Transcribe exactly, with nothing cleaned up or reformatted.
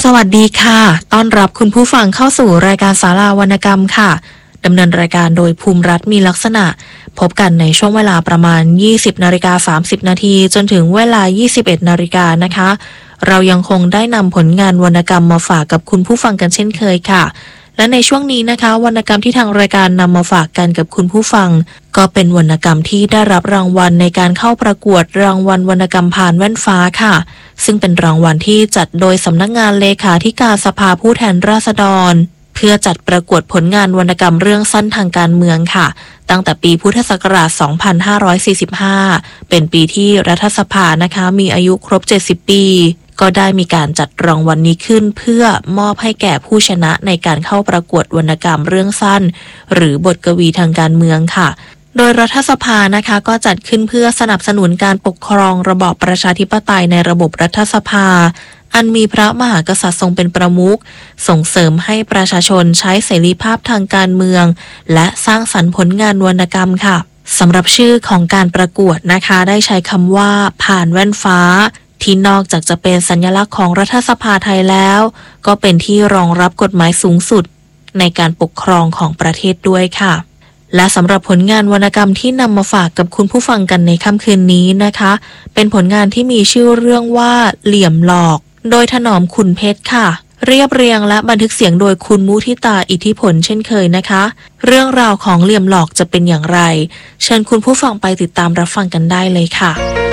สวัสดีค่ะต้อนรับคุณผู้ฟังเข้าสู่รายการศาลาวรรณกรรมค่ะดำเนินรายการโดยภูมิรัตน์มีลักษณะพบกันในช่วงเวลาประมาณ ยี่สิบนาฬิกาสามสิบนาทีจนถึงเวลา ยี่สิบเอ็ดนาฬิกานะคะเรายังคงได้นำผลงานวรรณกรรมมาฝากกับคุณผู้ฟังกันเช่นเคยค่ะและในช่วงนี้นะคะวรรณกรรมที่ทางรายการนำมาฝากกันกับคุณผู้ฟังก็เป็นวรรณกรรมที่ได้รับรางวัลในการเข้าประกวดรางวัลวรรณกรรมผ่านแว่นฟ้าค่ะซึ่งเป็นรางวัลที่จัดโดยสำนักงานเลขาธิการสภาผู้แทนราษฎรเพื่อจัดประกวดผลงานวรรณกรรมเรื่องสั้นทางการเมืองค่ะตั้งแต่ปีพุทธศักราช สองพันห้าร้อยสี่สิบห้า เป็นปีที่รัฐสภานะคะมีอายุครบ เจ็ดสิบ ปีก็ได้มีการจัดรางวัล น, นี้ขึ้นเพื่อมอบให้แก่ผู้ชนะในการเข้าประกวดวรรณกรรมเรื่องสั้นหรือบทกวีทางการเมืองค่ะโดยรัฐสภานะคะก็จัดขึ้นเพื่อสนับสนุนการปกครองระบอบประชาธิปไตยในระบบรัฐสภาอันมีพระมหากษัตริย์ทรงเป็นประมุขส่งเสริมให้ประชาชนใช้เสรีภาพทางการเมืองและสร้างสรรค์ผลงานวรรณกรรมค่ะสำหรับชื่อของการประกวดนะคะได้ใช้คำว่าผ่านแว่นฟ้าที่นอกจากจะเป็นสัญลักษณ์ของรัฐสภาไทยแล้วก็เป็นที่รองรับกฎหมายสูงสุดในการปกครองของประเทศด้วยค่ะและสำหรับผลงานวรรณกรรมที่นำมาฝากกับคุณผู้ฟังกันในค่ำคืนนี้นะคะเป็นผลงานที่มีชื่อเรื่องว่าเหลี่ยมหลอกโดยถนอมขุนเพชรค่ะเรียบเรียงและบันทึกเสียงโดยคุณมุทิตาอิทธิผลเช่นเคยนะคะเรื่องราวของเหลี่ยมหลอกจะเป็นอย่างไรเชิญคุณผู้ฟังไปติดตามรับฟังกันได้เลยค่ะ